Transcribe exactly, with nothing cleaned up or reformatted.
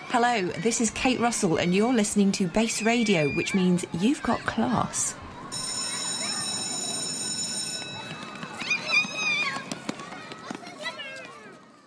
Hello, this is Kate Russell and you're listening to Base Radio, which means you've got class.